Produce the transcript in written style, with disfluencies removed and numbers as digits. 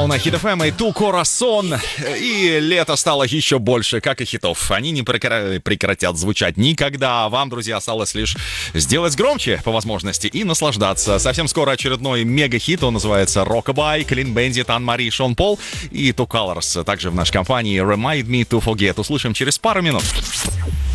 на Hit FM и Ту Корасон. И лето стало еще больше, как и хитов. Они не прекратят звучать никогда. Вам, друзья, осталось лишь сделать громче по возможности и наслаждаться. Совсем скоро очередной мега-хит. Он называется Rockabye, Клин Бендит, Ан-Мари, Шон Пол и Two Colors. Также в нашей компании Remind Me to Forget. Услышим через пару минут.